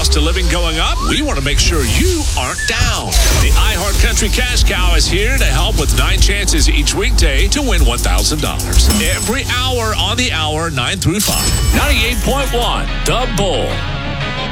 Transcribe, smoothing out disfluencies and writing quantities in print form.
cost of living going up, we want to make sure you aren't down. The iHeart Country Cash Cow is here to help with 9 chances each weekday to win $1,000. Every hour on the hour, 9 through 5. 98.1, The Bull.